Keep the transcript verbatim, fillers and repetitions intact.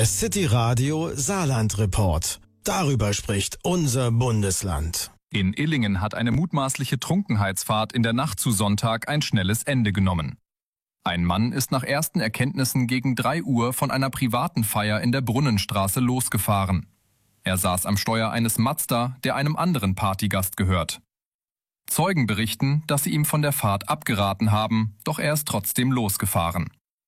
Der City Radio Saarland Report. Darüber spricht unser Bundesland. In Illingen hat eine mutmaßliche Trunkenheitsfahrt in der Nacht zu Sonntag ein schnelles Ende genommen. Ein Mann ist nach ersten Erkenntnissen gegen drei Uhr von einer privaten Feier in der Brunnenstraße losgefahren. Er saß am Steuer eines Mazda, der einem anderen Partygast gehört. Zeugen berichten, dass sie ihm von der Fahrt abgeraten haben, doch er ist trotzdem losgefahren.